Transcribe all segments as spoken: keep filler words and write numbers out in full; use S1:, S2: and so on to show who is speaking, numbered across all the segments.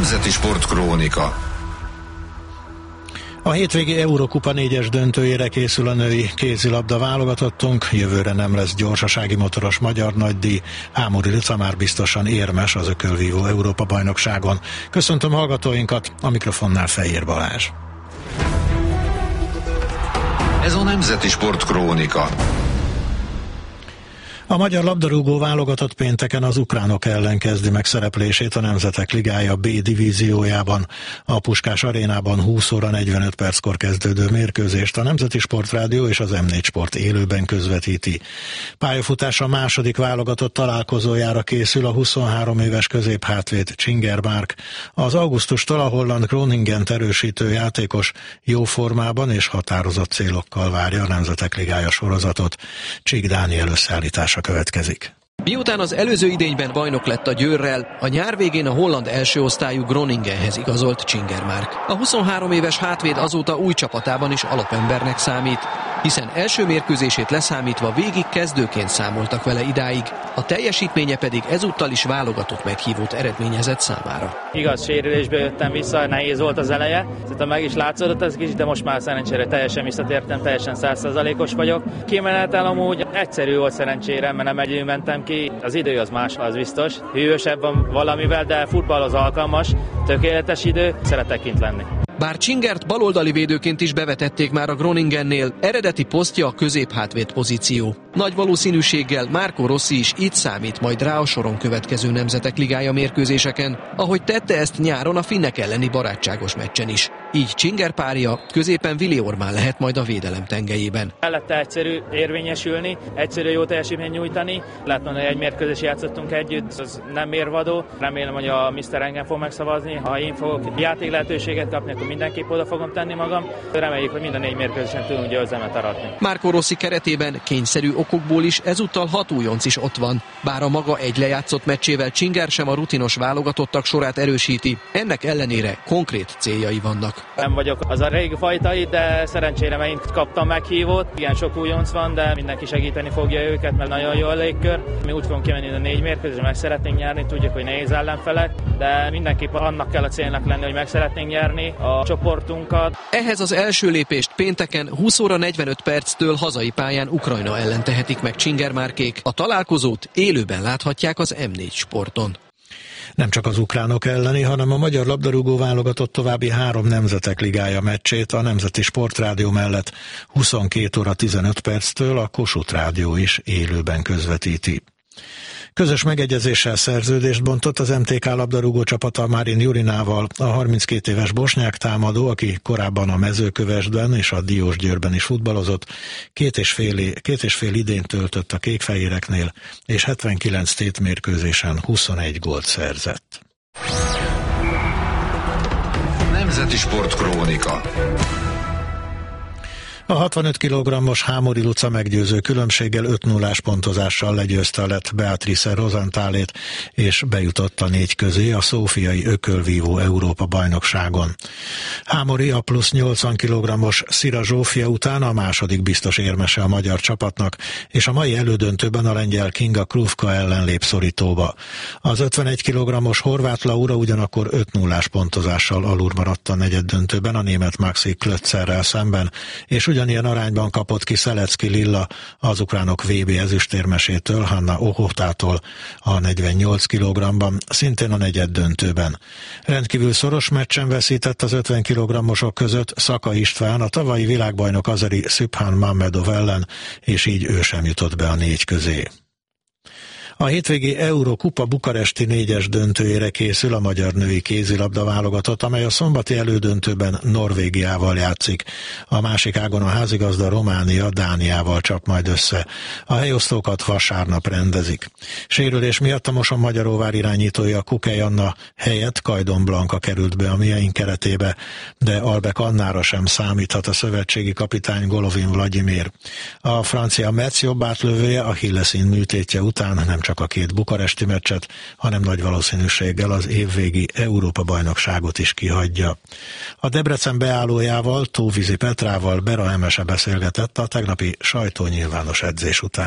S1: Nemzeti Sportkrónika.
S2: A hétvégi Eurokupa négyes döntőjére készül a női kézilabda válogatottunk, jövőre nem lesz gyorsasági motoros magyar nagydíj, Hámori Luca már biztosan érmes az ökölvívó Európa-bajnokságon. Köszöntöm hallgatóinkat, a mikrofonnál Fejér Balázs.
S1: Ez a Nemzeti Sportkrónika.
S2: A magyar labdarúgó válogatott pénteken az ukránok ellen kezdi meg szereplését a Nemzetek Ligája B divíziójában. A Puskás Arénában húsz óra negyvenöt perckor kezdődő mérkőzést a Nemzeti Sportrádió és az M négy Sport élőben közvetíti. Pályafutása második válogatott találkozójára készül a huszonhárom éves középhátvéd Csinger Márk. Az augusztustól a holland Groningent erősítő játékos jó formában és határozott célokkal várja a Nemzetek Ligája sorozatot. Csík Dániel összeállítása következik.
S3: Miután az előző idényben bajnok lett a Győrrel, a nyár végén a holland első osztályú Groningenhez igazolt Csinger Márk. A huszonhárom éves hátvéd azóta új csapatában is alapembernek számít, hiszen első mérkőzését leszámítva végig kezdőként számoltak vele idáig, a teljesítménye pedig ezúttal is válogatott meghívót eredményezett számára.
S4: Igaz, sérülésből jöttem vissza, nehéz volt az eleje, szerintem meg is látszódott ez kicsit, de most már szerencsére teljesen visszatértem, teljesen száz százalékos vagyok. Kimenetel amúgy egyszerű volt szerencsére, mert nem egyedül mentem ki, az idő az más, az biztos. Hűvösebb van valamivel, de futball az alkalmas, tökéletes idő, szeretek kint lenni.
S3: Bár Csingert baloldali védőként is bevetették már a Groningennél, eredeti posztja a középhátvéd pozíció. Nagy valószínűséggel Marco Rossi is itt számít majd rá a soron következő Nemzetek Ligája mérkőzéseken, ahogy tette ezt nyáron a finnek elleni barátságos meccsen is. Így Csinger párja középen Vili Ormán lehet majd a védelem tengelyében.
S4: Mellette egyszerű érvényesülni, egyszerű jó teljesítményt nyújtani. Lehet mondani, hogy egy mérkőzés játszottunk együtt, az nem mérvadó. Remélem, hogy a miszter engem fog megszavazni. Ha én fogok játék lehetőséget kapni, akkor mindenképp oda fogom tenni magam. Reméljük, hogy minden négy mérkőzésen tudunk győzelmet aratni.
S3: Marco Rossi keretében kényszerű okokból is ezúttal hat újonc is ott van. Bár a maga egy lejátszott meccsével Csinger sem a rutinos válogatottak sorát erősíti, ennek ellenére konkrét céljai vannak.
S4: Nem vagyok az a régi fajtai, de szerencsére megint kaptam meghívót. Igen, sok újonc van, de mindenki segíteni fogja őket, mert nagyon jó a légkör. Mi úgy fogunk kimenni a négy mérkőzésre, meg szeretnénk nyerni, tudjuk, hogy nehéz ellenfelek, de mindenképp annak kell a célnak lenni, hogy meg szeretnénk nyerni a csoportunkat.
S3: Ehhez az első lépést pénteken húsz óra negyvenöt perctől hazai pályán Ukrajna ellen tehetik meg Csinger Márkék. A találkozót élőben láthatják az M négy Sporton.
S2: Nem csak az ukránok elleni, hanem a magyar labdarúgó válogatott további három Nemzetek Ligája meccsét a Nemzeti Sportrádió mellett huszonkét óra tizenöt perctől a Kossuth Rádió is élőben közvetíti. Közös megegyezéssel szerződést bontott az em té ká labdarúgó csapata Marin Jurinával. A harminckét éves bosnyák támadó, aki korábban a Mezőkövesdben és a Diósgyőrben is futballozott, két és fél, két és fél idényt töltött a kékfehéreknél, és hetvenkilenc tétmérkőzésen huszonegy gólt szerzett.
S1: Nemzeti Sportkrónika.
S2: A hatvanöt kilogrammos Hámori Luca meggyőző különbséggel öt nullás pontozással legyőzte a lett Beatrice Rosenthalét, és bejutott a négy közé a szófiai ökölvívó Európa-bajnokságon. Hámori a plusz nyolcvan kilogrammos Szira Zsófia után a második biztos érmese a magyar csapatnak, és a mai elődöntőben a lengyel Kinga Krufka ellen lép szorítóba. Az ötvenegy kilogrammos horvát Laura ugyanakkor öt nullás pontozással alul maradt a negyeddöntőben a német Maxi Klötzerrel szemben, és ugyanilyen arányban kapott ki Szelecki Lilla az ukránok vé bé ezüstérmesétől, Hanna Ohotától a negyvennyolc kilogramban, szintén a negyeddöntőben. Rendkívül szoros meccsen veszített az ötven kilogrammosok között Szaka István a tavalyi világbajnok azeri Szübhán Mamedov ellen, és így ő sem jutott be a négy közé. A hétvégi Eurokupa bukaresti négyes döntőjére készül a magyar női kézilabda válogatott, amely a szombati elődöntőben Norvégiával játszik. A másik ágon a házigazda Románia Dániával csap majd össze. A helyosztókat vasárnap rendezik. Sérülés miatt a Mosonmagyaróvár irányítója Kukej Anna helyett Kajdon Blanka került be a Mieink keretébe, de Albek Annára sem számíthat a szövetségi kapitány Golovin Vladimir. A francia Metz jobb átlövője Achilleszín műtétje után nem csak a két bukaresti meccset, hanem nagy valószínűséggel az évvégi Európa-bajnokságot is kihagyja. A Debrecen beállójával, Tóvízi Petrával Bera Emese beszélgetett a tegnapi sajtónyilvános edzés után.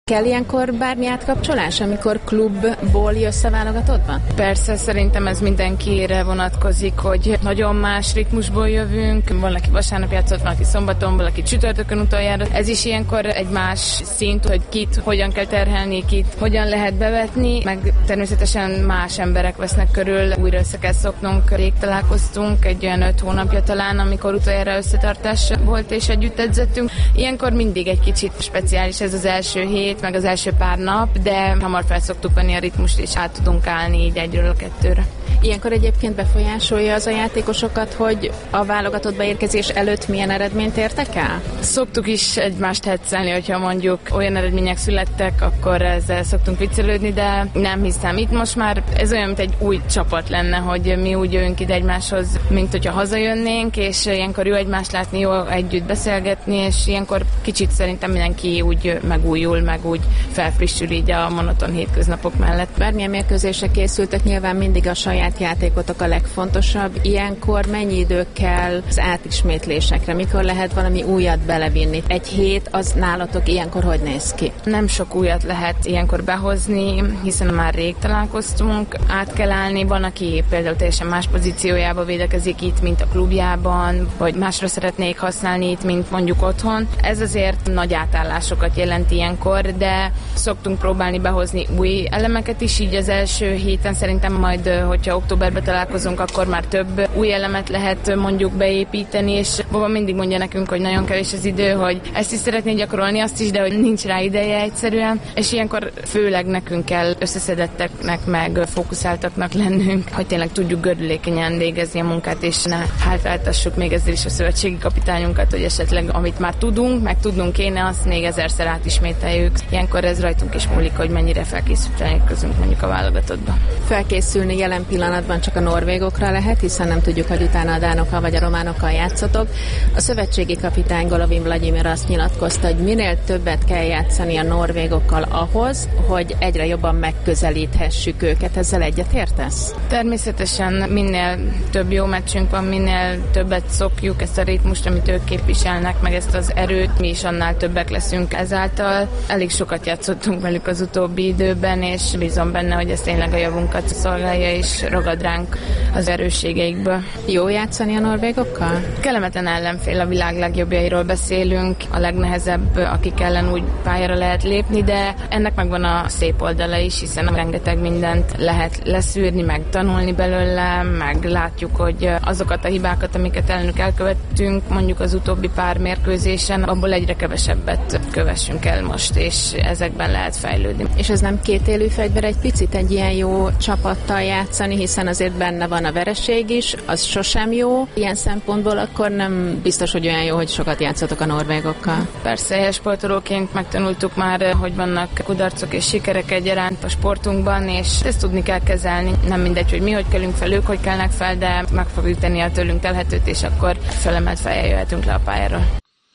S5: Kell ilyenkor bármi átkapcsolás, amikor klubból jössz a válogatottba?
S6: Persze, szerintem ez mindenkire vonatkozik, hogy nagyon más ritmusból jövünk. Valaki vasárnap játszott, valaki szombaton, valaki csütörtökön utoljára. Ez is ilyenkor egy más szint, hogy kit hogyan kell terhelni, kit hogyan lehet bevetni, meg természetesen más emberek vesznek körül. Újra össze kell szoknunk. Rég találkoztunk, egy olyan öt hónapja talán, amikor utoljára összetartás volt és együtt edzettünk. Ilyenkor mindig egy kicsit speciális ez az első hét, meg az első pár nap, de hamar fel szoktuk venni a ritmust, és át tudunk állni így egyről a kettőre.
S5: Ilyenkor egyébként befolyásolja az a játékosokat, hogy a válogatottba érkezés előtt milyen eredményt értek el?
S6: Szoktuk is egymást hetszelni, hogyha mondjuk olyan eredmények születtek, akkor ezzel szoktunk viccelődni, de nem hiszem. Itt most már ez olyan, mint egy új csapat lenne, hogy mi úgy jövünk ide egymáshoz, mint hogyha hazajönnénk, és ilyenkor jó egymást látni, jó együtt beszélgetni, és ilyenkor kicsit szerintem mindenki úgy megújul, meg úgy felfrissül így a monoton hétköznapok mellett.
S5: Bármilyen mérkőzésre készültek, nyilván mindig a saját játékotok a legfontosabb. Ilyenkor mennyi idő kell az átismétlésekre? Mikor lehet valami újat belevinni? Egy hét az nálatok ilyenkor hogy néz ki?
S6: Nem sok újat lehet ilyenkor behozni, hiszen már rég találkoztunk. Át kell állni, van, aki például teljesen más pozíciójába védekezik itt, mint a klubjában, vagy másra szeretnék használni itt, mint mondjuk otthon. Ez azért nagy átállásokat jelent ilyenkor, de szoktunk próbálni behozni új elemeket is, így az első héten szerintem majd, hogyha októberben találkozunk, akkor már több új elemet lehet mondjuk beépíteni, és Boba mindig mondja nekünk, hogy nagyon kevés az idő, hogy ezt is szeretné gyakorolni, azt is, de hogy nincs rá ideje egyszerűen, és ilyenkor főleg nekünk kell összeszedetteknek, meg fókuszáltaknak lennünk, hogy tényleg tudjuk gördülékenyen végezni a munkát, és ne hátráltassuk még ezzel is a szövetségi kapitányunkat, hogy esetleg amit már tudunk, meg tudnunk kéne, azt még ezerszer átismételjük. Ilyenkor ez rajtunk is múlik, hogy mennyire felkészülteni közünk mondjuk a válogatottba.
S5: Felkészülni jelen pillanatban csak a norvégokra lehet, hiszen nem tudjuk, hogy utána a dánokkal vagy a románokkal játszotok. A szövetségi kapitány Golovin Vladimir azt nyilatkozta, hogy minél többet kell játszani a norvégokkal ahhoz, hogy egyre jobban megközelíthessük őket. Ezzel egyetértesz?
S6: Természetesen minél több jó meccsünk van, minél többet szokjuk ezt a ritmust, amit ők képviselnek, meg ezt az erőt, mi is annál többek leszünk ezáltal. Elég sokat játszottunk velük az utóbbi időben, és bízom benne, hogy ez tényleg a javunkat szolgálja, és ragad ránk az erősségeikből.
S5: Jó játszani a norvégokkal?
S6: Kellemetlen ellenfél, a világ legjobbjairól beszélünk, a legnehezebb, akik ellen úgy pályára lehet lépni, de ennek megvan a szép oldala is, hiszen rengeteg mindent lehet leszűrni, meg tanulni belőle, meg látjuk, hogy azokat a hibákat, amiket ellenük elkövettünk, mondjuk az utóbbi pár mérkőzésen, abból egyre kevesebbet kövessünk el most, és ezekben lehet fejlődni.
S5: És ez nem kétélű fegyver egy picit egy ilyen jó csapattal játszani, hiszen azért benne van a vereség is, az sosem jó. Ilyen szempontból akkor nem biztos, hogy olyan jó, hogy sokat játszatok a norvégokkal.
S6: Persze, sportolóként megtanultuk már, hogy vannak kudarcok és sikerek egyaránt a sportunkban, és ezt tudni kell kezelni. Nem mindegy, hogy mi hogy kelünk fel, ők hogy kelnek fel, de meg fogjuk tenni a tőlünk telhetőt, és akkor felemelt fejjel jöhetünk le a pályára.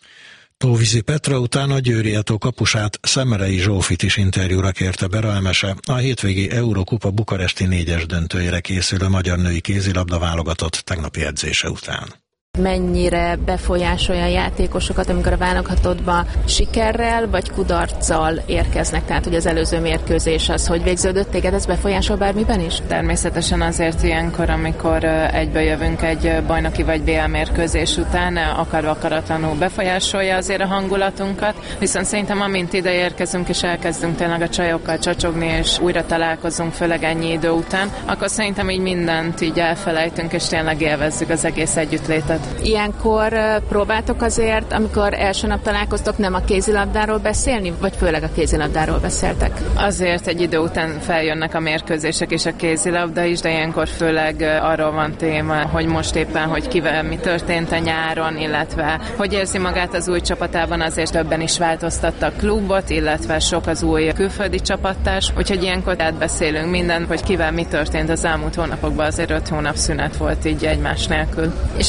S2: Tóvízi Petra után a Győri Eto kapusát, Szemerei Zsófit is interjúra kérte Bera Emese, a hétvégi Eurokupa bukaresti négyes döntőjére készülő magyar női kézilabda válogatott tegnapi edzése után.
S5: Mennyire befolyásolja a játékosokat, amikor a válogatottba sikerrel vagy kudarccal érkeznek? Tehát, hogy az előző mérkőzés az, hogy végződött, téged ez befolyásol bármiben is?
S7: Természetesen azért ilyenkor, amikor egybe jövünk egy bajnoki vagy bé el mérkőzés után, akarva akaratlanul befolyásolja azért a hangulatunkat, viszont szerintem amint ide érkezünk és elkezdünk tényleg a csajokkal csacsogni és újra találkozunk, főleg ennyi idő után, akkor szerintem így mindent így elfelejtünk és tényleg élvezzük az egész együttlétet.
S5: Ilyenkor próbáltok azért, amikor első nap találkoztok, nem a kézilabdáról beszélni, vagy főleg a kézilabdáról beszéltek?
S7: Azért egy idő után feljönnek a mérkőzések és a kézilabda is, de ilyenkor főleg arról van téma, hogy most éppen, hogy kivel mi történt a nyáron, illetve hogy érzi magát az új csapatában, azért többen is változtatta a klubot, illetve sok az új külföldi csapattárs, úgyhogy ilyenkor átbeszélünk minden, hogy kivel mi történt az elmúlt hónapokban, azért öt hónap szünet volt így egymás nélkül.
S5: És az öt hónap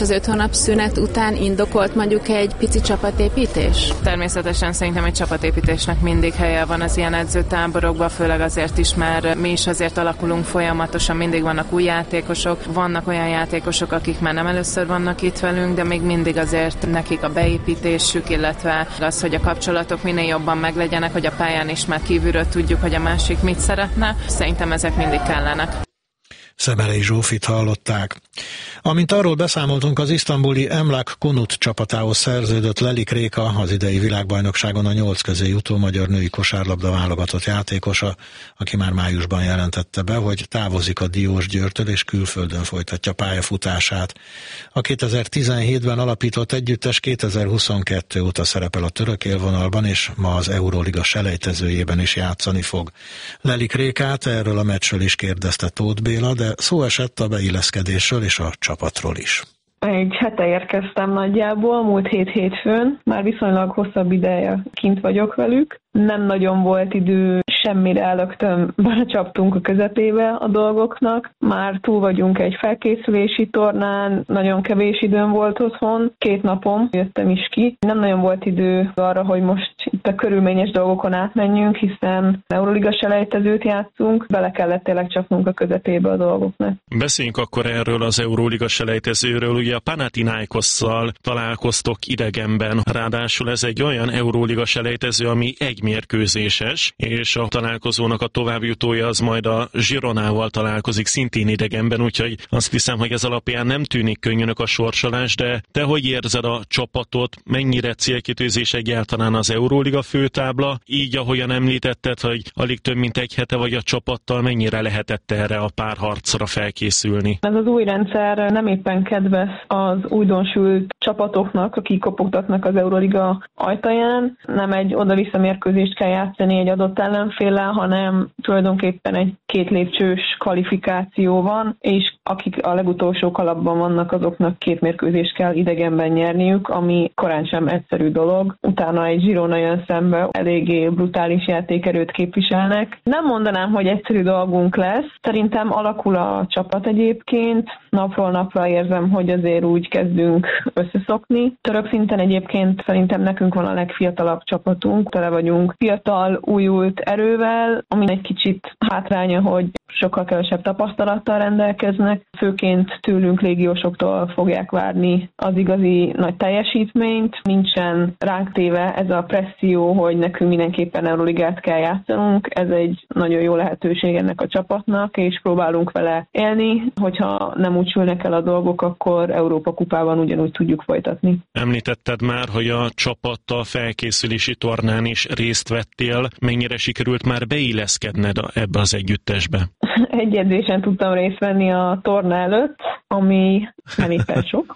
S5: hónap szünet után indokolt mondjuk egy pici csapatépítés?
S7: Természetesen szerintem egy csapatépítésnek mindig helye van az ilyen edzőtáborokban, főleg azért is, mert mi is azért alakulunk folyamatosan, mindig vannak új játékosok, vannak olyan játékosok, akik már nem először vannak itt velünk, de még mindig azért nekik a beépítésük, illetve az, hogy a kapcsolatok minél jobban meglegyenek, hogy a pályán is már kívülről tudjuk, hogy a másik mit szeretne. Szerintem ezek mindig kellenek.
S2: Szemelei Zsófit hallották. Amint arról beszámoltunk, az isztambuli Emlak Kunut csapatához szerződött Lelik Réka, az idei világbajnokságon a nyolc közé jutó magyar női kosárlabda válogatott játékosa, aki már májusban jelentette be, hogy távozik a Diósgyőrtől és külföldön folytatja pályafutását. A kétezer-tizenhétben alapított együttes kétezer-huszonkettő óta szerepel a török élvonalban, és ma az Euróliga selejtezőjében is játszani fog. Lelik Rékát erről a meccsről is kérdezte Tóth Béla, de szó esett a beilleszkedésről és a csapatról is.
S8: Egy hete érkeztem nagyjából, múlt hét hétfőn, már viszonylag hosszabb ideje kint vagyok velük. Nem nagyon volt idő semmire, elögtön belecsaptunk a közepébe a dolgoknak. Már túl vagyunk egy felkészülési tornán, nagyon kevés időm volt otthon, két napom jöttem is ki. Nem nagyon volt idő arra, hogy most itt a körülményes dolgokon átmenjünk, hiszen Euróliga selejtezőt játszunk, bele kellett tényleg csapnunk a közepébe a dolgoknak.
S9: Beszéljünk akkor erről az Euróliga selejtezőről. Ugye a Panathinaikosszal találkoztok idegenben, ráadásul ez egy olyan Euróliga selejtező, ami egy mérkőzéses, és a találkozónak a továbbjutója az majd a Gironával találkozik szintén idegenben, úgyhogy azt hiszem, hogy ez alapján nem tűnik könnyűnek a sorsolás, de te hogy érzed a csapatot, mennyire célkitűzés egyáltalán az Euróliga főtábla, így ahogyan említetted, hogy alig több mint egy hete vagy a csapattal, mennyire lehetett erre a párharcra felkészülni?
S8: Ez az új rendszer nem éppen kedves az újdonsült csapatoknak, akik kopogtatnak az Euróliga ajtaján, nem egy oda-vissza mérkőzést kell játszani egy adott ellenféllel, hanem tulajdonképpen egy két lépcsős kvalifikáció van, és akik a legutolsó kalapban vannak, azoknak két mérkőzést kell idegenben nyerniük, ami korán sem egyszerű dolog. Utána egy Girona jön szembe, eléggé brutális játékerőt képviselnek. Nem mondanám, hogy egyszerű dolgunk lesz. Szerintem alakul a csapat egyébként. Napról napra érzem, hogy azért úgy kezdünk összeszokni. Török szinten egyébként szerintem nekünk van a legfiatalabb csapatunk, tele vagyunk fiatal, újult erővel, ami egy kicsit hátránya, hogy sokkal kevesebb tapasztalattal rendelkeznek, főként tőlünk légiósoktól fogják várni az igazi nagy teljesítményt. Nincsen ránk téve ez a presszió, hogy nekünk mindenképpen Euróligát kell játszanunk. Ez egy nagyon jó lehetőség ennek a csapatnak, és próbálunk vele élni. Hogyha nem úgy sülnek el a dolgok, akkor Európa kupában ugyanúgy tudjuk folytatni.
S9: Említetted már, hogy a csapattal felkészülési tornán is részt vettél. Mennyire sikerült már beilleszkedned ebbe az együttesbe?
S8: Egy edzésen tudtam részt venni a torna előtt, ami nem éppen sok,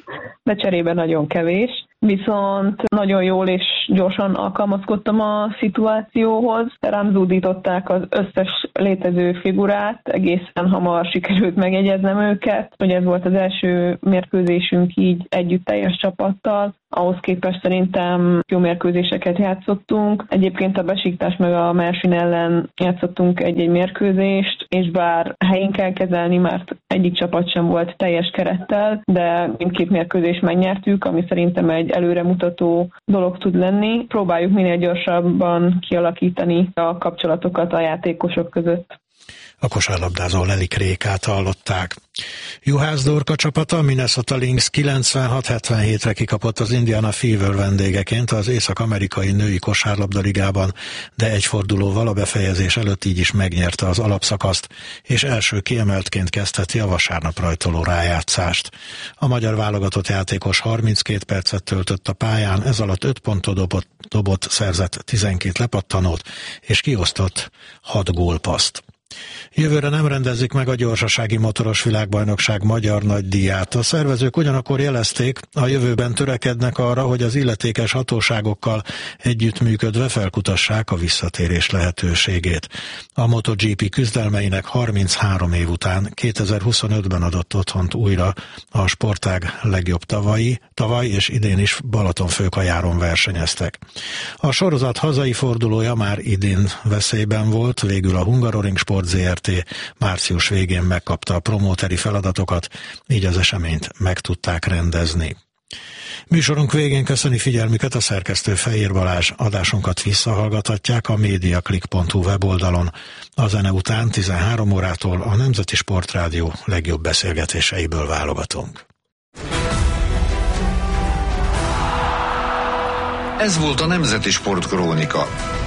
S8: de cserében nagyon kevés. Viszont nagyon jól és gyorsan alkalmazkodtam a szituációhoz. Rám zúdították az összes létező figurát, egészen hamar sikerült megjegyeznem őket, hogy ez volt az első mérkőzésünk így együtt teljes csapattal. Ahhoz képest szerintem jó mérkőzéseket játszottunk. Egyébként a Besiktas meg a Mersin ellen játszottunk egy-egy mérkőzést, és bár helyén kell kezelni, mert egyik csapat sem volt teljes kerettel, de mindkét mérkőzést megnyertük, ami szerintem egy előremutató dolog tud lenni. Próbáljuk minél gyorsabban kialakítani a kapcsolatokat a játékosok között.
S2: A kosárlabdázó Lelik Rékát hallották. Juhász Dorka csapata, Minnesota Lynx kilencvenhat hetvenhétre kikapott az Indiana Fever vendégeként az Észak-amerikai női kosárlabda ligában, de egy fordulóval a befejezés előtt így is megnyerte az alapszakaszt, és első kiemeltként kezdheti a vasárnap rajtoló rájátszást. A magyar válogatott játékos harminckét percet töltött a pályán, ez alatt öt pontot dobott, dobott, szerzett tizenkét lepattanót, és kiosztott hat gólpaszt. Jövőre nem rendezik meg a gyorsasági motoros világbajnokság magyar nagydíját. A szervezők ugyanakkor jelezték, a jövőben törekednek arra, hogy az illetékes hatóságokkal együttműködve felkutassák a visszatérés lehetőségét. A MotoGP küzdelmeinek harminchárom év után kétezer-huszonötben adott otthont újra a sportág legjobb tavai, tavaly és idén is Balatonfőkajáron versenyeztek. A sorozat hazai fordulója már idén veszélyben volt, végül a Hungaroring Sport Sport zé er té március végén megkapta a promóteri feladatokat, így az eseményt meg tudták rendezni. Műsorunk végén köszöni figyelmüket a szerkesztő Fejér Balázs, adásunkat visszahallgathatják a mediaclick pont hu weboldalon. A zene után tizenhárom órától a Nemzeti Sportrádió legjobb beszélgetéseiből válogatunk.
S1: Ez volt a Nemzeti Sportkrónika.